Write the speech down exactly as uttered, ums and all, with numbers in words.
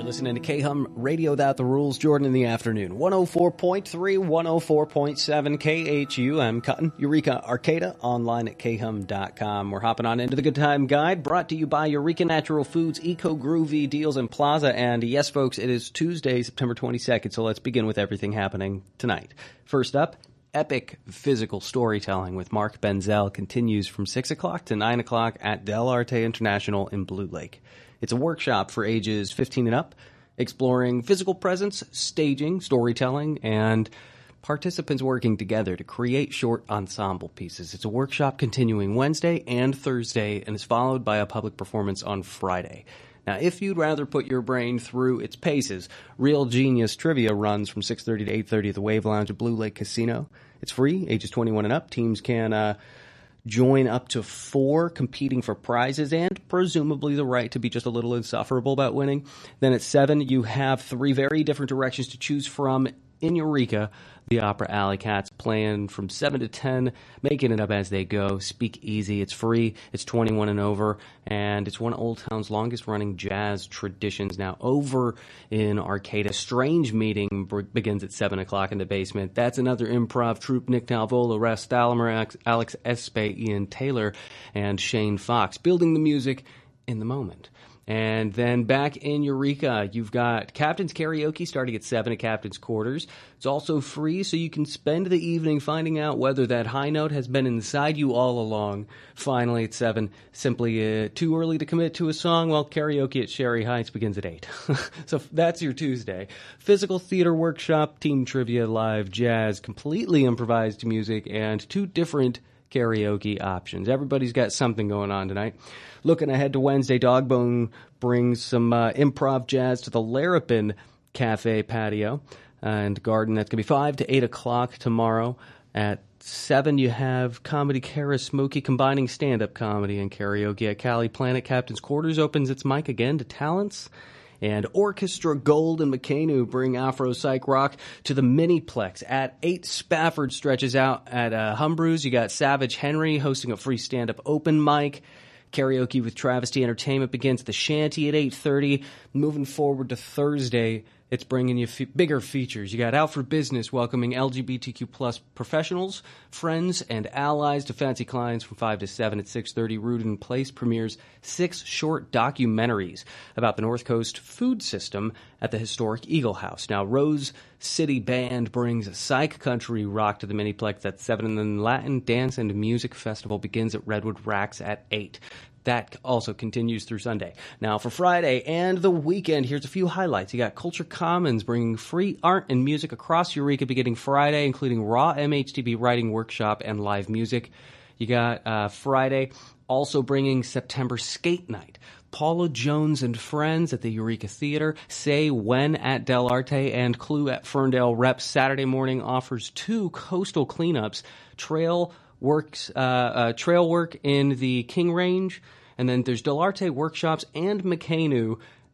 listening to K-Hum Radio Without the Rules. Jordan in the afternoon. one oh four point three, one oh four point seven K H U M. Cutting Eureka Arcata, online at K Hum dot com. We're hopping on into the Good Time Guide, brought to you by Eureka Natural Foods, Eco Groovy Deals in Plaza. And yes, folks, it is Tuesday, September twenty-second, so let's begin with everything happening tonight. First up, Epic Physical Storytelling with Mark Benzel continues from six o'clock to nine o'clock at Del Arte International in Blue Lake. It's a workshop for ages fifteen and up, exploring physical presence, staging, storytelling, and participants working together to create short ensemble pieces. It's a workshop continuing Wednesday and Thursday, and is followed by a public performance on Friday. Now, if you'd rather put your brain through its paces, Real Genius Trivia runs from six thirty to eight thirty at the Wave Lounge at Blue Lake Casino. It's free, ages twenty-one and up. Teams can uh, join up to four, competing for prizes and presumably the right to be just a little insufferable about winning. Then at seven, you have three very different directions to choose from in Eureka. The Opera Alley Cats playing from seven to ten, making it up as they go. Speak Easy. It's free. It's twenty-one and over, and it's one of Old Town's longest-running jazz traditions. Now, over in Arcata, Strange Meeting b- begins at seven o'clock in the basement. That's another improv troupe. Nick Talvola, Russ Stalamer, Alex Espe, Ian Taylor, and Shane Fox, building the music in the moment. And then back in Eureka, you've got Captain's Karaoke starting at seven at Captain's Quarters. It's also free, so you can spend the evening finding out whether that high note has been inside you all along. Finally, at seven, simply uh, too early to commit to a song? Well, karaoke at Sherry Heights begins at eight. So that's your Tuesday. Physical theater workshop, team trivia, live jazz, completely improvised music, and two different karaoke options. Everybody's got something going on tonight. Looking ahead to Wednesday, Dogbone brings some uh, improv jazz to the Larapin Cafe patio and garden. That's going to be five to eight o'clock tomorrow. At seven, you have Comedy Cara Smoky combining stand-up comedy and karaoke at Cali Planet. Captain's Quarters opens its mic again to talents. And Orchestra Gold and McCainu bring Afro Psych Rock to the Miniplex. At eight, Spafford stretches out at uh, Humbrew's. You got Savage Henry hosting a free stand-up open mic. Karaoke with Travesty Entertainment begins at the Shanty at eight thirty. Moving forward to Thursday, it's bringing you f- bigger features. You got Out for Business welcoming L G B T Q plus professionals, friends, and allies to Fancy Clients from five to seven at six thirty. Rudin Place premieres six short documentaries about the North Coast food system at the historic Eagle House. Now, Rose City Band brings Psych Country Rock to the Miniplex at seven, and then Latin Dance and Music Festival begins at Redwood Racks at eight. That also continues through Sunday. Now, for Friday and the weekend, here's a few highlights. You got Culture Commons bringing free art and music across Eureka beginning Friday, including Raw M H T B Writing Workshop and live music. You got uh, Friday also bringing September Skate Night. Paula Jones and Friends at the Eureka Theater, Say When at Del Arte, and Clue at Ferndale Rep. Saturday morning offers two coastal cleanups, trail works, uh, uh, trail work in the King Range, and then there's Del Arte workshops and McCainu